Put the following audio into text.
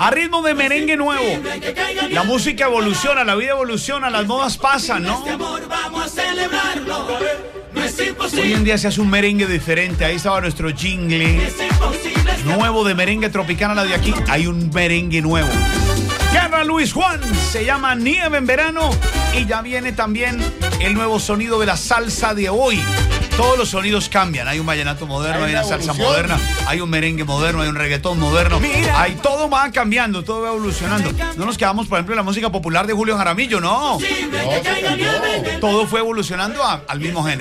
A ritmo de merengue nuevo. La música evoluciona, la vida evoluciona, las modas pasan, ¿no? Hoy en día se hace un merengue diferente. Ahí estaba nuestro jingle nuevo de merengue tropicana, la de aquí. Hay un merengue nuevo. Guerra Luis Juan, se llama Nieve en Verano. Y ya viene también el nuevo sonido de la salsa de hoy. Todos los sonidos cambian. Hay un vallenato moderno, hay una salsa moderna, hay un merengue moderno, hay un reggaetón moderno. Hay, todo va cambiando, todo va evolucionando. No nos quedamos, por ejemplo, en la música popular de Julio Jaramillo, no. Todo fue evolucionando al mismo género.